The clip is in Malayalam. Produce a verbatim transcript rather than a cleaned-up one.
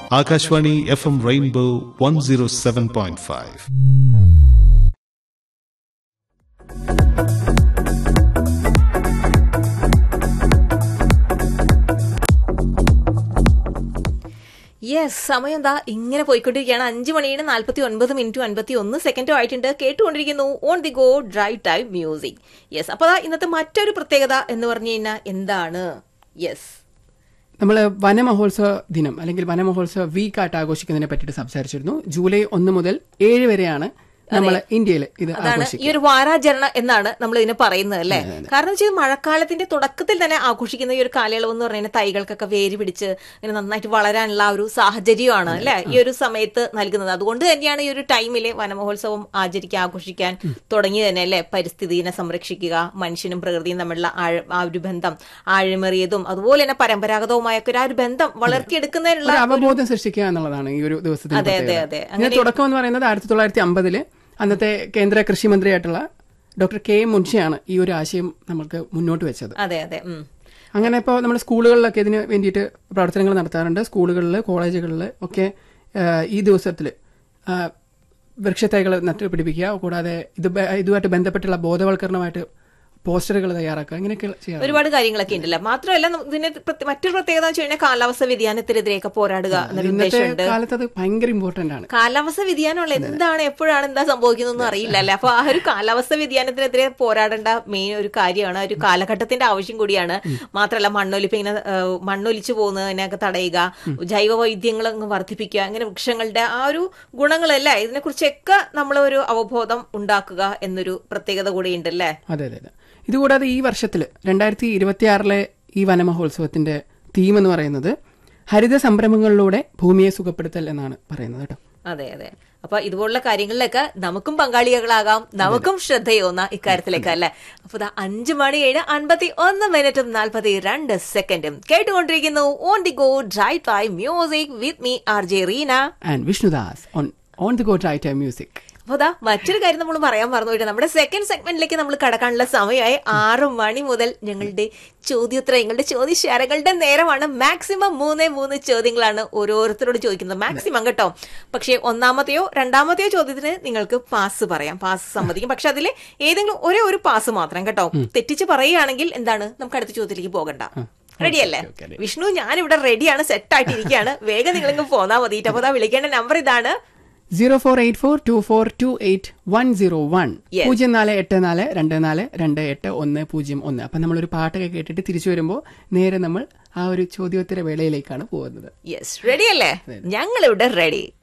Akashvani F M rainbow one zero seven point five. Yes, സമയം എന്താ ഇങ്ങനെ പോയിക്കൊണ്ടിരിക്കുകയാണ്. അഞ്ചു മണിയുടെ നാൽപ്പത്തി ഒൻപത് മിനിറ്റും അൻപത്തി ഒന്ന് സെക്കൻഡും ആയിട്ടുണ്ട്. കേട്ടുകൊണ്ടിരിക്കുന്നു on the go drive time music. Yes, അപ്പോൾ ഇന്നത്തെ മറ്റൊരു പ്രത്യേകത എന്ന് പറഞ്ഞു കഴിഞ്ഞാൽ എന്താണ്? യെസ്, നമ്മൾ വനമഹോത്സവ ദിനം അല്ലെങ്കിൽ വനമഹോത്സവ വീക്കായിട്ട് ആഘോഷിക്കുന്നതിനെ പറ്റിയിട്ട് സംസാരിച്ചിരുന്നു. ജൂലൈ ഒന്ന് മുതൽ ഏഴ് വരെയാണ് നമ്മൾ ഇന്ത്യയിൽ ഇത് അതാണ് ഈ ഒരു വാരാചരണ എന്നാണ് നമ്മൾ ഇതിനെ പറയുന്നത് അല്ലേ. കാരണം വെച്ചാൽ മഴക്കാലത്തിന്റെ തുടക്കത്തിൽ തന്നെ ആഘോഷിക്കുന്ന ഈ ഒരു കാലയളവ് എന്ന് പറയുന്നത് തൈകൾക്കൊക്കെ വേര് പിടിച്ച് ഇങ്ങനെ നന്നായിട്ട് വളരാനുള്ള ഒരു സാഹചര്യമാണ് അല്ലെ ഈ ഒരു സമയത്ത് നൽകുന്നത്. അതുകൊണ്ട് തന്നെയാണ് ഈ ഒരു ടൈമിലെ വനമഹോത്സവം ആചരിക്കാൻ ആഘോഷിക്കാൻ തുടങ്ങി തന്നെ അല്ലെ. പരിസ്ഥിതിയെ സംരക്ഷിക്കുക, മനുഷ്യനും പ്രകൃതിയും തമ്മിലുള്ള ആ ഒരു ബന്ധം ആഴമേറിയതും അതുപോലെ തന്നെ പരമ്പരാഗതവുമായ ആ ഒരു ബന്ധം വളർത്തിയെടുക്കുന്നതിനുള്ള അവബോധം സൃഷ്ടിക്കുക എന്നുള്ളതാണ് ഈ ഒരു ദിവസത്തിൽ. അതെ അതെ അതെ തുടക്കം എന്ന് പറയുന്നത് ആയിരത്തി തൊള്ളായിരത്തി അമ്പതില് അന്നത്തെ കേന്ദ്ര കൃഷി മന്ത്രിയായിട്ടുള്ള ഡോക്ടർ കെ മുൻഷിയാണ് ഈ ഒരു ആശയം നമുക്ക് മുന്നോട്ട് വെച്ചത്. അതെ അതെ അങ്ങനെ ഇപ്പോൾ നമ്മുടെ സ്കൂളുകളിലൊക്കെ ഇതിന് വേണ്ടിയിട്ട് പ്രവർത്തനങ്ങൾ നടത്താറുണ്ട്. സ്കൂളുകളിൽ, കോളേജുകളിൽ ഒക്കെ ഈ ദിവസത്തിൽ വൃക്ഷത്തൈകൾ നട്ടുപിടിപ്പിക്കുക, കൂടാതെ ഇത് ഇതുമായിട്ട് ബന്ധപ്പെട്ടുള്ള ബോധവൽക്കരണമായിട്ട് പോസ്റ്ററുകൾ തയ്യാറാക്കുക, അങ്ങനെയൊക്കെ ചെയ്യാം. ഒരുപാട് കാര്യങ്ങളൊക്കെ ഉണ്ടല്ലോ. മാത്രമല്ല ഇതിന് മറ്റൊരു പ്രത്യേകത എന്ന് വെച്ച് കഴിഞ്ഞാൽ കാലാവസ്ഥ വ്യതിയാനത്തിനെതിരെയൊക്കെ പോരാടുക എന്നൊരു ഉദ്ദേശമുണ്ട്. കാലത്ത് അത് ഭയങ്കര ഇമ്പോർട്ടന്റ് ആണ്. കാലാവസ്ഥ വ്യതിയാനമുള്ള എന്താണ് എപ്പോഴാണ് എന്താ സംഭവിക്കുന്നൊന്നും അറിയില്ല അല്ലെ. അപ്പൊ ആ ഒരു കാലാവസ്ഥ വ്യതിയാനത്തിനെതിരെ പോരാടേണ്ട മെയിൻ ഒരു കാര്യമാണ്, ഒരു കാലഘട്ടത്തിന്റെ ആവശ്യം കൂടിയാണ്. മാത്രമല്ല മണ്ണൊലിപ്പ് ഇങ്ങനെ മണ്ണൊലിച്ചു പോകുന്നതിനൊക്കെ തടയുക, ജൈവ വൈവിധ്യങ്ങൾ വർദ്ധിപ്പിക്കുക, അങ്ങനെ വൃക്ഷങ്ങളുടെ ആ ഒരു ഗുണങ്ങളല്ല ഇതിനെ കുറിച്ചൊക്കെ നമ്മൾ ഒരു അവബോധം ഉണ്ടാക്കുക എന്നൊരു പ്രത്യേകത കൂടിയുണ്ട് അല്ലേ. അതെ അതെ അതെ ഇതുകൂടാതെ ഈ വർഷത്തിൽ രണ്ടായിരത്തി ഇരുപത്തിയാറിലെ ഈ വനമഹോത്സവത്തിന്റെ തീം എന്ന് പറയുന്നത് ഹരിത സംരംഭങ്ങളിലൂടെ ഭൂമിയെ സുഖപ്പെടുത്തൽ എന്നാണ് പറയുന്നത് കേട്ടോ. അതെ അതെ അപ്പൊ ഇതുപോലുള്ള കാര്യങ്ങളിലൊക്കെ നമുക്കും പങ്കാളികളാകാം, നമുക്കും ശ്രദ്ധയോന്ന ഇക്കാര്യത്തിലേക്ക് അല്ലെ. അപ്പൊ ഇതാ അഞ്ചു മണി ഏഴ് അൻപത്തി ഒന്ന് മിനിറ്റും നാൽപ്പത്തി രണ്ട് സെക്കൻഡും കേട്ടുകൊണ്ടിരിക്കുന്നു on the go drive time music with me R J Reena and Vishnudas on on the go drive time music. അപ്പൊ അതാ മറ്റൊരു കാര്യം നമ്മൾ പറയാൻ മറന്നുപോയിട്ട് നമ്മുടെ സെക്കൻഡ് സെഗ്മെന്റിലേക്ക് നമ്മൾ കടക്കാനുള്ള സമയമായി. ആറു മണി മുതൽ ഞങ്ങളുടെ ചോദ്യോത്തരങ്ങളുടെ ചോദ്യശാലകളുടെ നേരമാണ്. മാക്സിമം മൂന്നേ മൂന്ന് ചോദ്യങ്ങളാണ് ഓരോരുത്തരോട് ചോദിക്കുന്നത്, മാക്സിമം കേട്ടോ. പക്ഷേ ഒന്നാമത്തെയോ രണ്ടാമത്തെയോ ചോദ്യത്തിന് നിങ്ങൾക്ക് പാസ് പറയാം, പാസ് സമ്മതിക്കും. പക്ഷെ അതിൽ ഏതെങ്കിലും ഒരേ ഒരു പാസ് മാത്രം കേട്ടോ. തെറ്റിച്ച് പറയുകയാണെങ്കിൽ എന്താണ്, നമുക്ക് അടുത്ത ചോദ്യത്തിലേക്ക് പോകണ്ട. റെഡിയല്ലേ വിഷ്ണു? ഞാനിവിടെ റെഡിയാണ്, സെറ്റായിട്ടിരിക്കുകയാണ്. വേഗം നിങ്ങളിങ്ങ് പോന്നാ മതി. അപ്പൊ അതാ വിളിക്കേണ്ട നമ്പർ ഇതാണ് zero four eight four to four to eight one zero one പൂജ്യം നാല് എട്ട് നാല് രണ്ട് നാല് രണ്ട് എട്ട് ഒന്ന് പൂജ്യം ഒന്ന്. അപ്പൊ നമ്മളൊരു പാട്ടൊക്കെ കേട്ടിട്ട് തിരിച്ചു വരുമ്പോൾ നേരെ നമ്മൾ ആ ഒരു ചോദ്യോത്തര വേളയിലേക്കാണ് പോകുന്നത്. യെസ്, റെഡി അല്ലേ? ഞങ്ങളിവിടെ റെഡി.